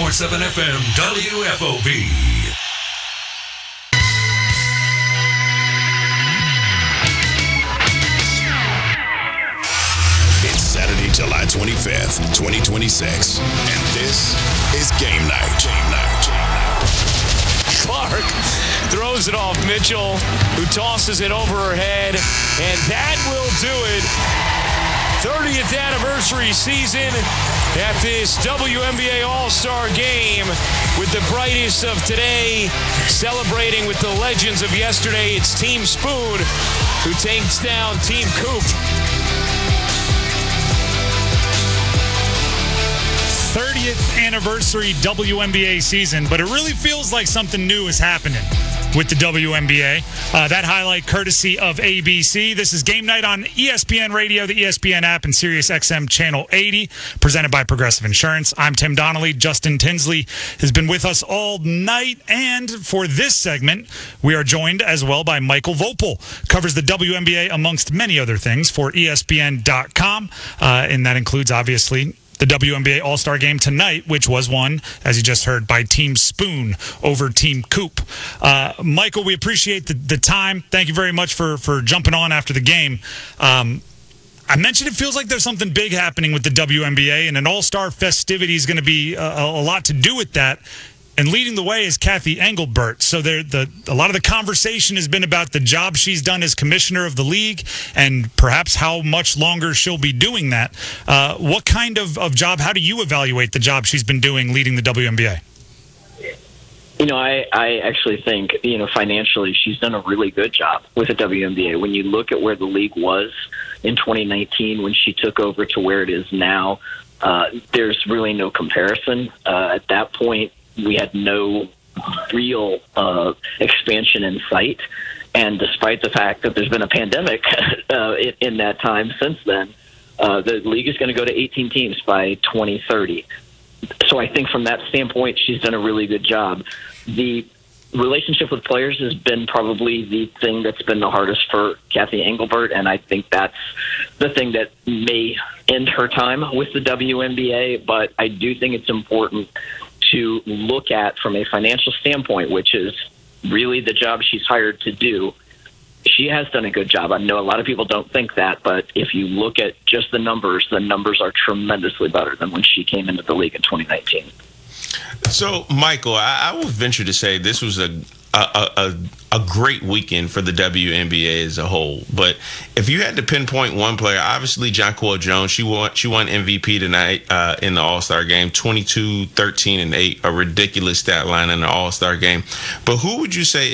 FM WFOB. It's Saturday, July 25th, 2026, and this is Game Night. Clark throws it off Mitchell, who tosses it over her head, and that will do it. 30th anniversary season at this WNBA All-Star Game with the brightest of today, celebrating with the legends of yesterday. It's Team Spoon who takes down Team Coop. 30th anniversary WNBA season, but it really feels like something new is happening with the WNBA. That highlight courtesy of ABC. This is Game Night on ESPN Radio, the ESPN app, and SiriusXM Channel 80, presented by Progressive Insurance. I'm Tim Donnelly. Justin Tinsley has been with us all night, and for this segment, we are joined as well by Michael Vopel. Covers the WNBA amongst many other things for ESPN.com, and that includes, obviously, the WNBA All-Star Game tonight, which was won, as you just heard, by Team Spoon over Team Coop. Michael, we appreciate the time. Thank you very much for jumping on after the game. I mentioned it feels like there's something big happening with the WNBA, and an All-Star festivity is going to be a lot to do with that. And leading the way is Cathy Engelbert. So a lot of the conversation has been about the job she's done as commissioner of the league and perhaps how much longer she'll be doing that. What kind of job, how do you evaluate the job she's been doing leading the WNBA? I actually think, financially, she's done a really good job with the WNBA. When you look at where the league was in 2019 when she took over to where it is now, there's really no comparison. At that point, we had no real expansion in sight. And despite the fact that there's been a pandemic in that time since then, the league is going to go to 18 teams by 2030. So I think from that standpoint, she's done a really good job. The relationship with players has been probably the thing that's been the hardest for Cathy Engelbert, and I think that's the thing that may end her time with the WNBA. But I do think it's important to look at from a financial standpoint, which is really the job she's hired to do. She has done a good job. I know a lot of people don't think that, but if you look at just the numbers are tremendously better than when she came into the league in 2019. So, Michael, I would venture to say this was a great weekend for the WNBA as a whole. But if you had to pinpoint one player, obviously Jonquel Jones, she won MVP tonight in the All-Star game, 22, 13, and 8, a ridiculous stat line in the All-Star game. But who would you say